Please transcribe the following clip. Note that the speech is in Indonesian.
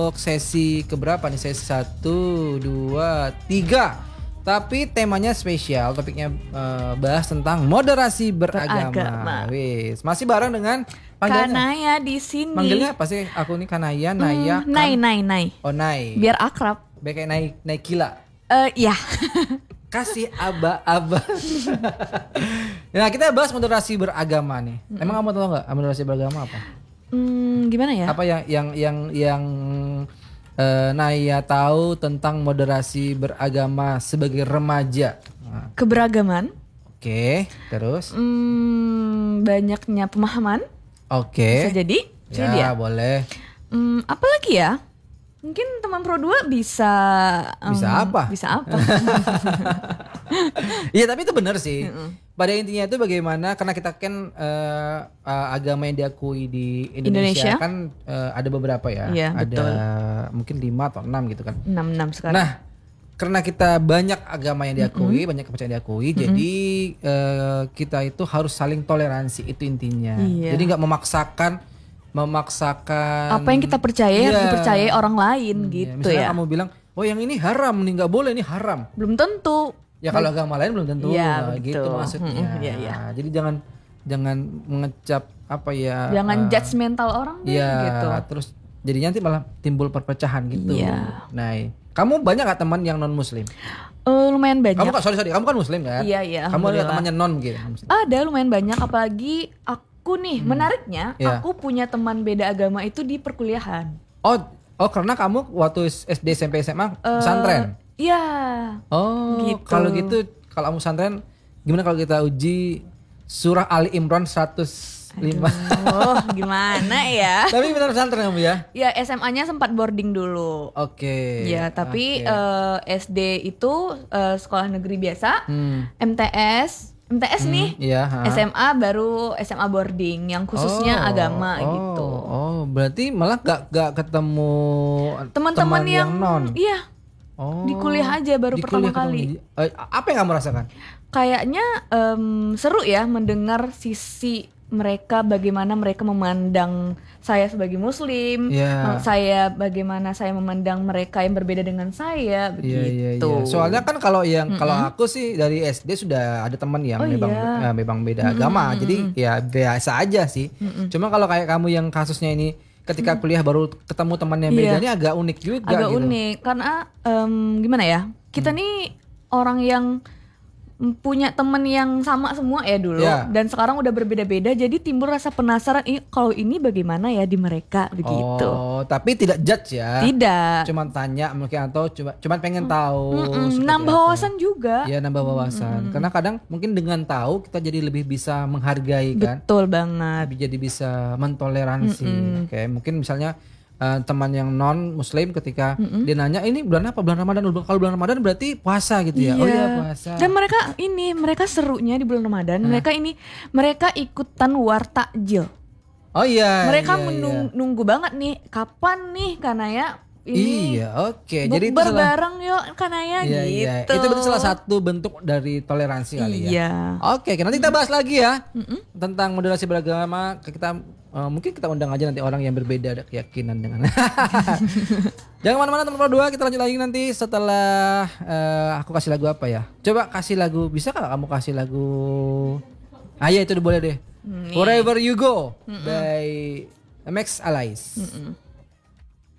untuk sesi keberapa nih? Sesi 1, 2, 3. Tapi temanya spesial, topiknya bahas tentang moderasi beragama. Wis, masih bareng dengan Kanaya di sini. Manggilnya apa sih? Aku nih Kanaya, Naya, Nai. Oh, Nai. Biar akrab. Biar kayak naik gila. Ya. Kasih aba-aba. Nah, kita bahas moderasi beragama nih. Emang kamu tahu nggak moderasi beragama apa? Gimana ya? Apa yang Naya tahu tentang moderasi beragama sebagai remaja? Nah. Keberagaman. Oke, terus? Banyaknya pemahaman. Oke. Bisa jadi. Ya, boleh. Apa lagi ya? Mungkin teman Pro 2 bisa apa? Bisa apa? Iya, tapi itu benar sih. Pada intinya itu bagaimana, karena kita kan agama yang diakui di Indonesia kan ada beberapa ya. Iya, ada betul. mungkin 5 atau 6 gitu kan. 6 sekarang. Nah, karena kita banyak agama yang diakui, banyak kepercayaan diakui, jadi kita itu harus saling toleransi, itu intinya. Iya. Jadi nggak memaksakan apa yang kita percaya harus dipercayai orang lain gitu misalnya ya. kamu bilang, oh yang ini haram nih, nggak boleh, ini haram. Belum tentu. Ya kalau agama lain belum tentu. Iya, gitu maksudnya. Iya. Jadi jangan mengecap apa ya. Jangan judgmental orang deh gitu. Terus jadi nanti malah timbul perpecahan gitu. Iya. Nah, kamu banyak gak teman yang non muslim? Lumayan banyak. Kamu kamu kan muslim kan? Iya. Kamu ada temannya non gitu? Ada lumayan banyak, apalagi aku nih menariknya aku punya teman beda agama itu di perkuliahan. Oh karena kamu waktu SD SMP SMA pesantren? Iya. Oh gitu. Kalau gitu, kalau kamu pesantren gimana kalau kita uji surah Ali Imran 105? Oh gimana ya? Tapi benar pesantren kamu ya? Ya SMA-nya sempat boarding dulu. Oke. Ya tapi SD itu sekolah negeri biasa, MTS nih, SMA baru SMA boarding yang khususnya agama gitu. Oh, berarti malah gak ketemu teman-teman yang non? Iya. Di kuliah aja baru pertama kali. Apa yang kamu rasakan? Kayaknya seru ya mendengar sisi mereka, bagaimana mereka memandang saya sebagai muslim, saya bagaimana saya memandang mereka yang berbeda dengan saya begitu. Iya. Soalnya kan kalau aku sih dari SD sudah ada teman yang memang beda agama, jadi ya biasa aja sih. Cuma kalau kayak kamu yang kasusnya ini ketika kuliah baru ketemu teman yang beda, ini agak unik juga. Agak unik karena gimana ya, kita nih orang yang punya temen yang sama semua ya dulu, dan sekarang udah berbeda-beda, jadi timbul rasa penasaran kalau ini bagaimana ya di mereka begitu. Oh, tapi tidak judge ya? Tidak. Cuman tanya mungkin, atau cuma pengen tahu. Nambah wawasan juga. Ya, nambah wawasan. Karena kadang mungkin dengan tahu kita jadi lebih bisa menghargai kan. Betul banget. Jadi bisa mentoleransi. Kayak mungkin misalnya teman yang non muslim ketika dia nanya ini bulan apa, bulan Ramadan, kalau bulan Ramadan berarti puasa gitu ya. Oh iya puasa. Dan mereka serunya di bulan Ramadan, mereka ikutan war takjil. Oh iya. Mereka menunggu banget nih kapan nih Kanaya ini. Iya, oke. Jadi itu bareng yuk Kanaya gitu. Itu betul salah satu bentuk dari toleransi kali ya. Iya. Oke, nanti kita bahas lagi ya tentang moderasi beragama. Mungkin kita undang aja nanti orang yang berbeda ada keyakinan dengan. Jangan mana-mana teman Pro 2, kita lanjut lagi nanti setelah aku kasih lagu apa ya? Coba kasih lagu, bisa gak kamu kasih lagu? Ya itu boleh deh. Wherever You Go by Max Alais.